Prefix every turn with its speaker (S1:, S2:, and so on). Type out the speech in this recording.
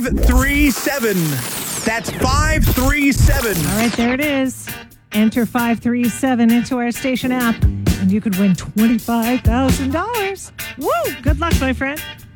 S1: 537. That's 537.
S2: All right, there it is. Enter 537 into our station app, and you could win $25,000. Woo! Good luck, my friend.